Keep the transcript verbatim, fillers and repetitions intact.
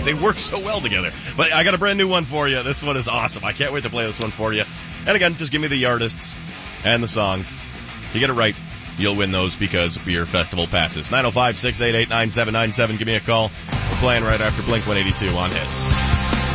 they work so well together. But I got a brand new one for you. This one is awesome. I can't wait to play this one for you. And again, just give me the artists and the songs. If you get it right, you'll win those because of your festival passes. nine oh five, six eight eight, nine seven nine seven. Give me a call. We're playing right after Blink one eighty-two on Hits.